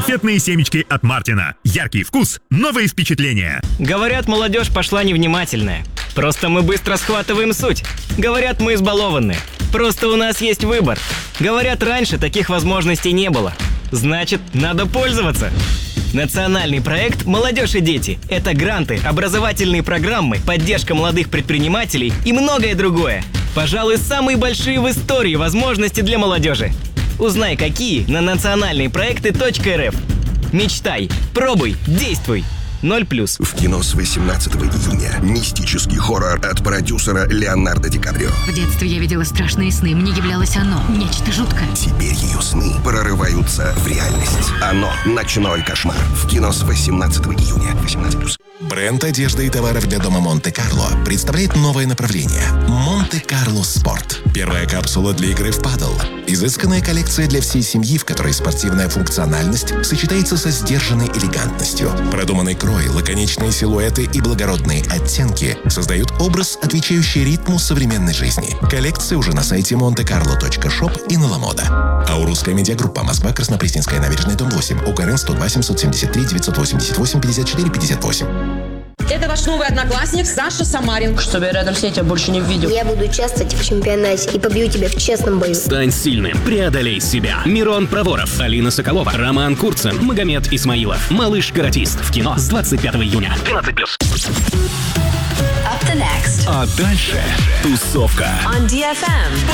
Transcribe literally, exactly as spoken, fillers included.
Конфетные семечки от Мартина. Яркий вкус, новые впечатления. Говорят, молодежь пошла невнимательная. Просто мы быстро схватываем суть. Говорят, мы избалованные. Просто у нас есть выбор. Говорят, раньше таких возможностей не было. Значит, надо пользоваться. Национальный проект «Молодежь и дети» — это гранты, образовательные программы, поддержка молодых предпринимателей и многое другое. Пожалуй, самые большие в истории возможности для молодежи. Узнай, какие, на национальные проекты точка эр эф. Мечтай, пробуй, действуй. Ноль плюс. В кино с восемнадцатого июня. Мистический хоррор от продюсера Леонардо Ди Каприо. В детстве я видела страшные сны, мне являлось оно. Нечто жуткое. Теперь ее сны прорываются в реальность. Оно. Ночной кошмар. В кино с восемнадцатого июня. восемнадцать плюс. Бренд одежды и товаров для дома Монте-Карло представляет новое направление – Монте-Карло Спорт. Первая капсула для игры в падл. Изысканная коллекция для всей семьи, в которой спортивная функциональность сочетается со сдержанной элегантностью. Продуманный крой, лаконичные силуэты и благородные оттенки создают образ, отвечающий ритму современной жизни. Коллекция уже на сайте монте карло точка шоп и на Ламода. Аурусская медиагруппа. Москва, Краснопресненская набережная, дом восемь. УКРН сто два семьсот семьдесят три девятьсот восемьдесят восемь пятьдесят четыре пятьдесят восемь. Это ваш новый одноклассник Саша Самарин. Чтобы я рядом с ней тебя больше не видел. Я буду участвовать в чемпионате и побью тебя в честном бою. Стань сильным, преодолей себя. Мирон Проворов, Алина Соколова, Роман Курцин, Магомед Исмаилов. Малыш-каратист. В кино с двадцать пятого июня. двенадцать плюс. Up the next. А дальше тусовка. On ди эф эм.